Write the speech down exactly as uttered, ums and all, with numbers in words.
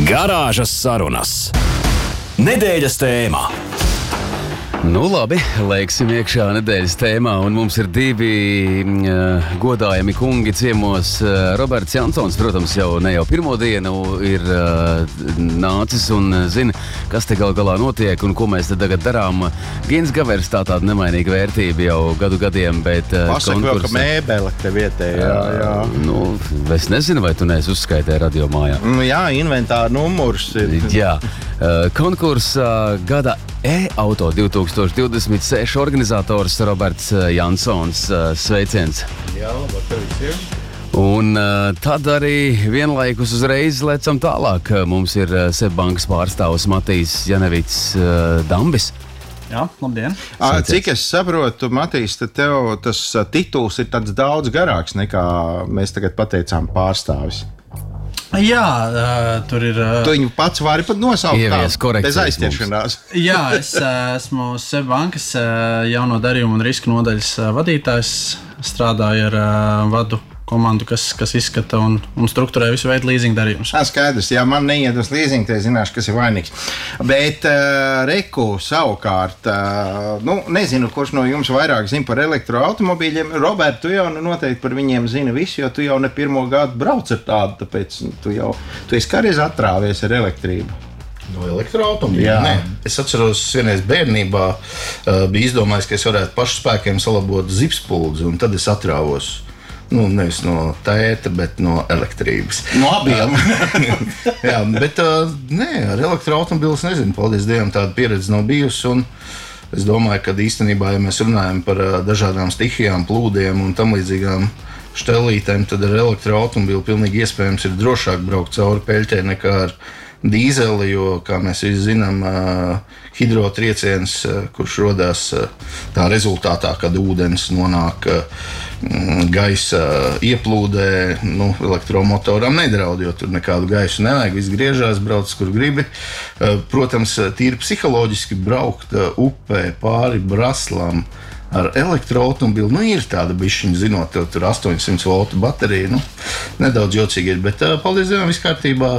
Garāžas sarunas. Nedēļas tēmā. Nu labi, lieksim iekšā nedēļas tēmā, un mums ir divi uh, godājami kungi ciemos. Uh, Roberts Jansons, protams, jau ne jau pirmo dienu ir uh, nācis un zina, kas te gal galā notiek un ko mēs te tagad darām. Gins Gavers, tā tāda nemainīga vērtība jau gadu gadiem, bet uh, Pasaka vēl, ka mēbele te vietējā. Jā, jā. Nu, es nezinu, vai tu neesi uzskaitē radio mājā. Nu, jā, inventāra numurs ir. Jā, uh, konkursa gada e-auto divtūkstoš divdesmit seši organizators Roberts Jansons. Sveiciens! Jā, labvakar visiem! Un uh, tad arī vienlaikus uzreiz lecam tālāk. Mums ir uh, Seibankas pārstāvs Matīs Janevits uh, Dambis. Jā, labdien! À, cik es saprotu, Matīs, tad tev tas tituls ir tāds daudz garāks nekā mēs tagad pateicām pārstāvis. Jā, uh, tur ir. Uh, tu viņu pats vari pat nosaukt Ievies tā, korekcijas bez aizķeršanās. jā, es uh, esmu Seibankas uh, jauno darījumu un riska nodaļas uh, vadītājs. Strādāju ar uh, vadu komandu, kas, kas izskata un, un strukturē visu veidu leasing darījumus. Jā, skaidrs, ja man neiet uz leasing, tad zināšu, kas ir vainīgs. Bet uh, Reku savukārt, uh, nu, nezinu, kurš no jums vairāk zina par elektroautomobīļiem. Robert, tu jau nu, noteikti par viņiem zini visu, jo tu jau ne pirmo gadu brauc ar tādu, tāpēc tu jau, tu esi kādreiz atrāvies ar elektrību. No elektroautomobīļa? Nē, es atceros, vienreiz bērnībā uh, bija izdomājis, ka es varētu pašu spēkiem salabot zipspuldzi, un tad es atrāvos. Nu, nevis no tēta, bet no elektrības. No abiem. Jā, bet uh, nē, ar elektroautomobīlu es nezinu, paldies Dievam, tāda pieredze nav bijusi. Un es domāju, ka īstenībā, ja mēs runājam par uh, dažādām stihijām, plūdiem un tam līdzīgām štelītēm, tad ar elektroautomobīlu pilnīgi iespējams ir drošāk braukt cauri peļķei nekā ar dīzeli, jo, kā mēs visi zinām, hidrotrieciens, kurš rodās tā rezultātā, kad ūdens nonāk gaisa ieplūdē, nu, elektromotoram nedraud, jo tur nekādu gaisu nevajag, viss griežās, brauc, kur gribi. Protams, tīri psiholoģiski braukt upē pāri Braslam ar elektroautomobīlu, nu, ir tāda bišķiņa, zinot, tev tur astoņsimt voltu baterija, nu, nedaudz jocīgi ir, bet paldies Dievam, viss kārtībā.